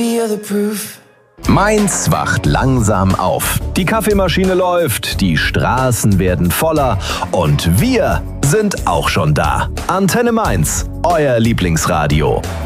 any other proof. Mainz wacht langsam auf. Die Kaffeemaschine läuft, die Straßen werden voller und wir sind auch schon da. Antenne Mainz, euer Lieblingsradio.